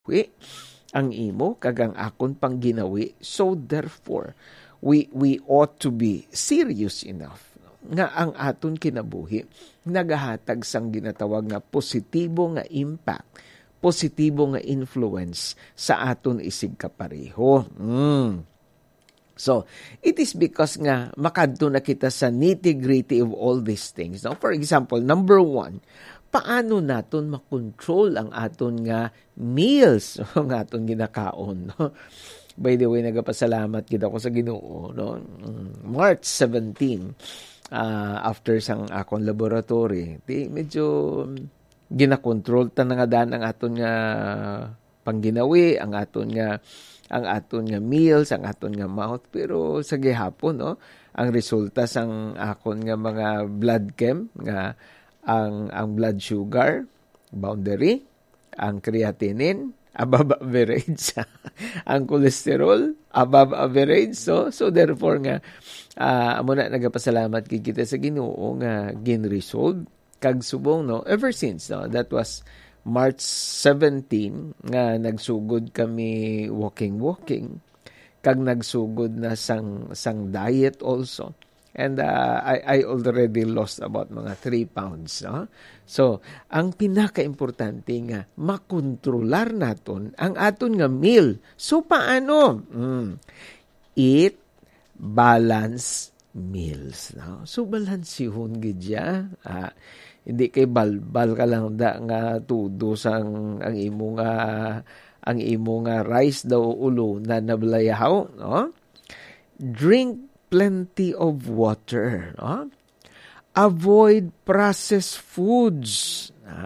ang imo kagang akon pang ginawi. So therefore, we ought to be serious enough nga ang aton kinabuhi nagahatag sang ginatawag nga positibo nga impact, positibo nga influence sa aton isig kapareho. So, it is because nga makadto na kita sa nitty-gritty of all these things. Now, for example, number 1, paano naton makontrol ang aton nga meals, ang aton ginakaon, no? By the way, nagapasalamat kita ko sa Ginoo, no? March 17, after sang akong laboratory, medyo ginakontrol ta na nga daan ang aton nga pangginawi, ang aton nga meals, ang aton nga mouth. Pero sa gihapon, no, ang resulta sang akon nga mga blood chem nga ang blood sugar boundary, ang creatinine above average, ang cholesterol above average. So therefore nga amo na nagapasalamat kita sa Ginoo nga gin-resolve kag subong, no, ever since, no, that was March 17 nga nagsugod kami walking kag nagsugod na sang diet also, and I already lost about mga 3 pounds, no? So ang pinakaimportante nga makontrolar naton ang aton nga meal. So paano? Eat balanced meals, no? So balansihon gid ya. Hindi kay balbal ka lang da nga tudo sang ang imo nga rice daw ulo na nablayaw, no? Drink plenty of water, no? Avoid processed foods.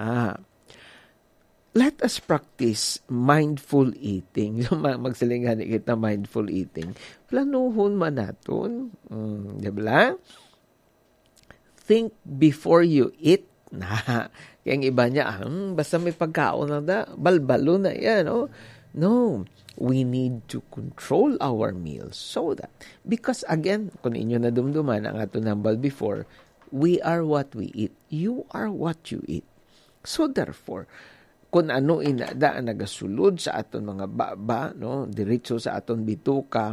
Let us practice mindful eating. Magsilingan kita mindful eating. Planuhon man naton, di ba? Think before you eat. Kaya ang iba niya, basta may pagkaon na da, balbalo na yan. Oh. No, we need to control our meals so that, because again, kung inyo nadumduman ang ato nambal before, we are what we eat. You are what you eat. So therefore, kung ano inada ang nagasulod sa aton mga baba, no, diretso sa aton bituka,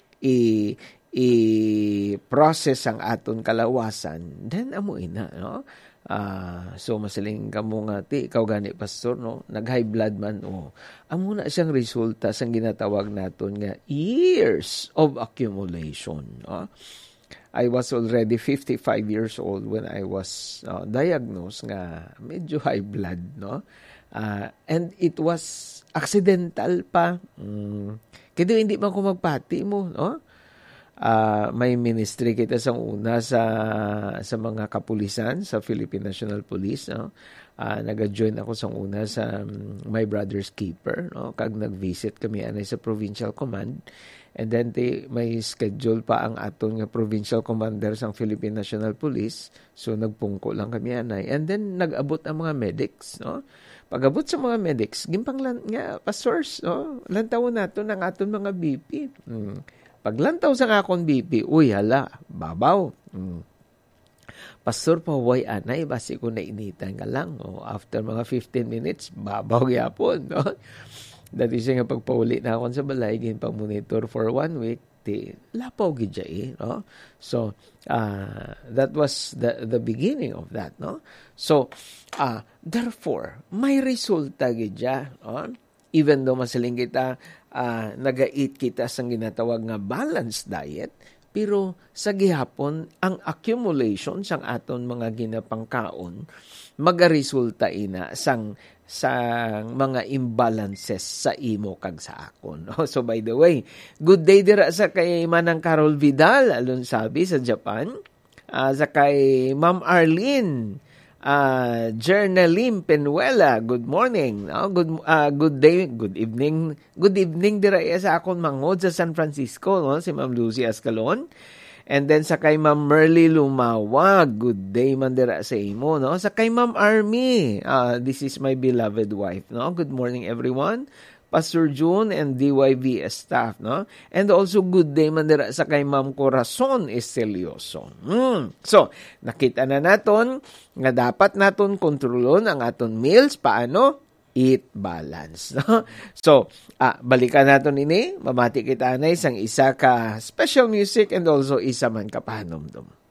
i-process ang aton kalawasan, then amo ina, no? So masaling kamo nga ikaw gani pastor, no, nag-high blood man, amo na siyang resulta sang ginatawag naton nga years of accumulation, no? I was already 55 years old when I was diagnosed nga medyo high blood, no? And it was accidental pa. Kaya hindi man ko magpati mo, no? May ministry kita sa una sa mga kapulisan sa Philippine National Police, no? Nag-join ako sa una sa My Brother's Keeper, no? Kag nag-visit kami anay sa Provincial Command, and then may schedule pa ang aton nga Provincial Commander sa Philippine National Police, so nagpungko lang kami anay, and then nag-abot ang mga medics, no? Pag-abot sa mga medics, gimpang nga pastors, no? Lantawon nato ng aton mga BP. Paglantaw sa akong BP, hala, babaw. Pastor, paway anay, basi ko nainitan ka lang. After mga 15 minutes, babaw yapon. No? Dati siya nga pagpauli na akong sa balay, pang-monitor for 1 week, lapaw gidya no? So, that was the beginning of that, no? So, therefore, may resulta gidya, no? Even though masaling kita, nag-eat kita sa ginatawag nga balanced diet, pero sa gihapon, ang accumulation sang aton mga ginapangkaon, magaresulta ina sang mga imbalances sa imo kag sa akon. So by the way, good day dira sa kay Manang Carol Vidal, alon sabi sa Japan, sa kay Ma'am Arlene, Jernalim Penuela, good morning. Good day, good evening. Good evening dira sa akon mangod sa San Francisco, no? Si Ma'am Lucy Ascalon. And then sa kay Ma'am Merly Lumawag, good day man dira sa imo, no? Sa kay Ma'am Army, this is my beloved wife, no? Good morning everyone. Pastor June and DYV staff, no? And also good day man dira sa kay Ma'am Corazon Estelioso. So, nakita na naton nga dapat naton kontrolon ang aton meals. Paano? eat balance. No? So, balikan natin ini, mamati kita na isang isa ka special music and also isa man kapahanumdum.